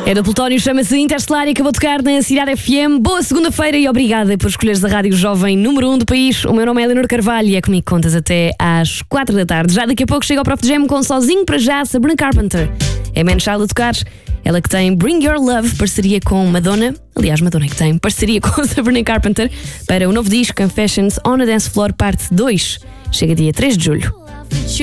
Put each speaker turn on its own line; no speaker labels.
É do Plutónio, chama-se Interstellar e acabou de tocar na Cidade FM. Boa segunda-feira e obrigada por escolheres a rádio jovem número 1 do país. O meu nome é Leonor Carvalho e é comigo que contas até às 4 da tarde. Já daqui a pouco chega o Prof Jam com Sozinho para Já, Sabrina Carpenter. É Man Child a tocar. Ela que tem Bring Your Love, parceria com Madonna. Aliás, Madonna que tem parceria com Sabrina Carpenter para o novo disco Confessions on a Dance Floor, parte 2. Chega dia 3 de julho.